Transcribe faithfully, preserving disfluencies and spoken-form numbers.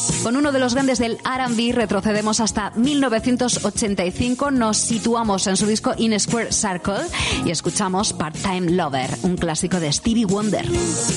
Con uno de los grandes del R and B retrocedemos hasta mil novecientos ochenta y cinco, nos situamos en su disco In Square Circle y escuchamos Part-Time Lover, un clásico de Stevie Wonder.